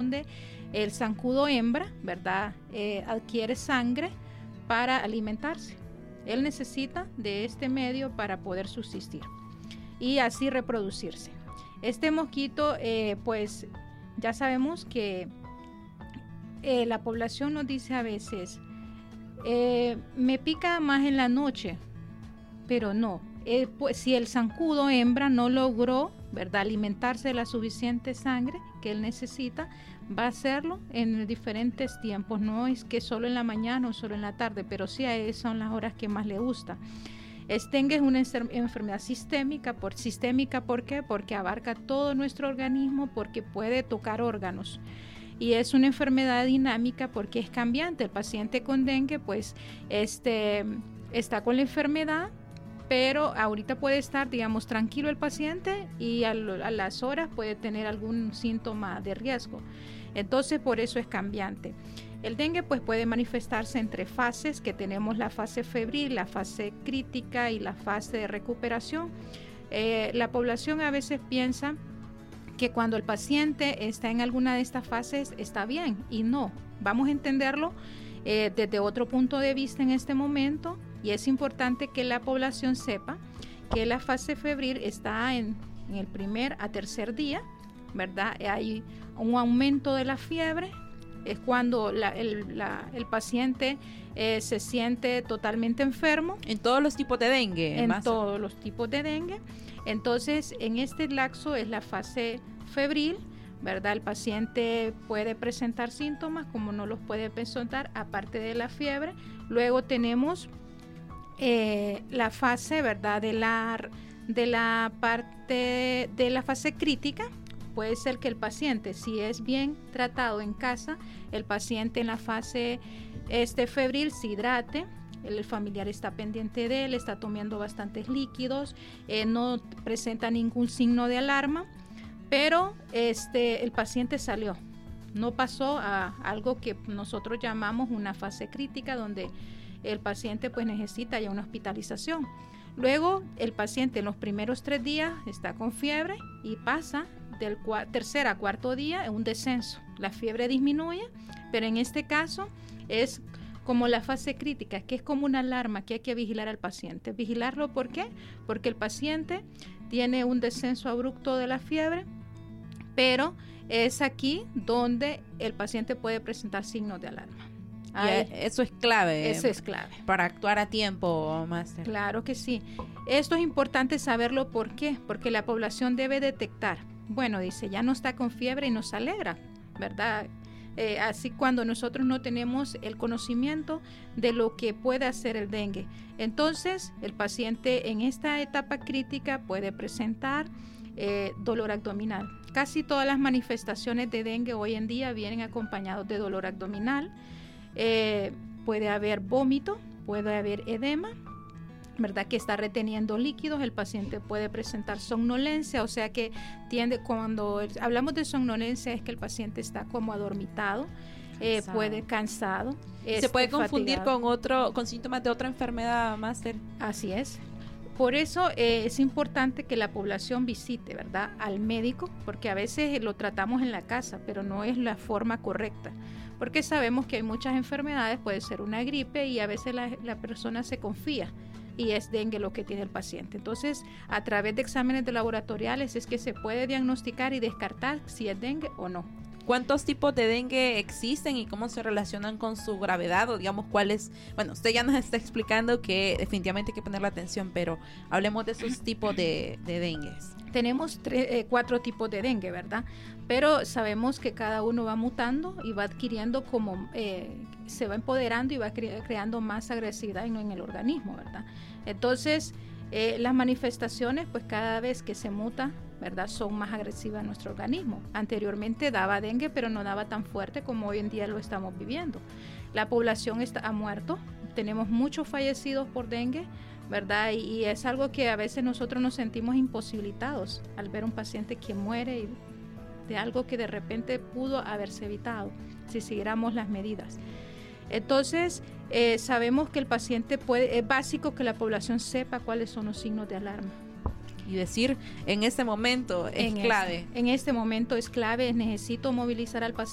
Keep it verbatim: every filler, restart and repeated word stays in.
donde el zancudo hembra, ¿verdad? Eh, adquiere sangre para alimentarse. Él necesita de este medio para poder subsistir y así reproducirse. Este mosquito, eh, pues ya sabemos que eh, la población nos dice a veces, eh, me pica más en la noche, pero no. Eh, pues, si el zancudo hembra no logró, ¿verdad?, alimentarse de la suficiente sangre que él necesita, va a hacerlo en diferentes tiempos, no es que solo en la mañana o solo en la tarde, pero sí a él son las horas que más le gusta. Este dengue es una enfermedad sistémica, por sistémica, ¿por qué? Porque abarca todo nuestro organismo, porque puede tocar órganos. Y es una enfermedad dinámica porque es cambiante. El paciente con dengue, pues, este, está con la enfermedad, pero ahorita puede estar, digamos, tranquilo el paciente y a, lo, a las horas puede tener algún síntoma de riesgo. Entonces, por eso es cambiante. El dengue pues puede manifestarse entre fases, que tenemos la fase febril, la fase crítica y la fase de recuperación. Eh, la población a veces piensa que cuando el paciente está en alguna de estas fases está bien, y no. Vamos a entenderlo eh, desde otro punto de vista en este momento. Y es importante que la población sepa que la fase febril está en, en el primer a tercer día, ¿verdad? Hay un aumento de la fiebre, es cuando la, el, la, el paciente eh, se siente totalmente enfermo. En todos los tipos de dengue. En más. todos los tipos de dengue. Entonces, en este lapso es la fase febril, ¿verdad? El paciente puede presentar síntomas como no los puede presentar, aparte de la fiebre. Luego tenemos Eh, la fase, ¿verdad?, de la, de la parte de la fase crítica. Puede ser que el paciente, si es bien tratado en casa, el paciente en la fase este, febril se hidrate, el familiar está pendiente de él, está tomando bastantes líquidos, eh, no presenta ningún signo de alarma, pero este, el paciente salió, no pasó a algo que nosotros llamamos una fase crítica, donde el paciente pues necesita ya una hospitalización. Luego el paciente en los primeros tres días está con fiebre y pasa del tercer a cuarto día en un descenso. La fiebre disminuye, pero en este caso es como la fase crítica, que es como una alarma que hay que vigilar al paciente. Vigilarlo, ¿por qué? Porque el paciente tiene un descenso abrupto de la fiebre, pero es aquí donde el paciente puede presentar signos de alarma. Ay, eso es clave. Eso es clave. Para actuar a tiempo, máster. Claro que sí. Esto es importante saberlo. ¿Por qué? Porque la población debe detectar. Bueno, dice, ya no está con fiebre y nos alegra, ¿verdad? Eh, así cuando nosotros no tenemos el conocimiento de lo que puede hacer el dengue. Entonces, el paciente en esta etapa crítica puede presentar eh, dolor abdominal. Casi todas las manifestaciones de dengue hoy en día vienen acompañados de dolor abdominal. Eh, puede haber vómito, puede haber edema, ¿verdad?, que está reteniendo líquidos. El paciente puede presentar somnolencia, o sea que tiende, cuando hablamos de somnolencia es que el paciente está como adormitado, eh, puede cansado. Se puede confundir fatigado. con otro, con síntomas de otra enfermedad, máster. Así es. Por eso eh, es importante que la población visite, ¿verdad?, al médico, porque a veces lo tratamos en la casa, pero no es la forma correcta, porque sabemos que hay muchas enfermedades, puede ser una gripe y a veces la, la persona se confía y es dengue lo que tiene el paciente. Entonces, a través de exámenes de laboratoriales es que se puede diagnosticar y descartar si es dengue o no. ¿Cuántos tipos de dengue existen y cómo se relacionan con su gravedad? O digamos, cuáles. Bueno, usted ya nos está explicando que definitivamente hay que ponerle atención, pero hablemos de esos tipos de, de dengues. Tenemos tres, eh, cuatro tipos de dengue, ¿verdad? Pero sabemos que cada uno va mutando y va adquiriendo como, eh, se va empoderando y va cre- creando más agresividad en, en el organismo, ¿verdad? Entonces, eh, las manifestaciones, pues cada vez que se muta, ¿verdad?, son más agresivas en nuestro organismo. Anteriormente daba dengue, pero no daba tan fuerte como hoy en día lo estamos viviendo. La población está, ha muerto, tenemos muchos fallecidos por dengue, ¿verdad? Y, y es algo que a veces nosotros nos sentimos imposibilitados al ver un paciente que muere y de algo que de repente pudo haberse evitado si siguiéramos las medidas. Entonces, eh, sabemos que el paciente puede, es básico que la población sepa cuáles son los signos de alarma. Y decir, en este momento es en clave. Este, en este momento es clave, necesito movilizar al paciente.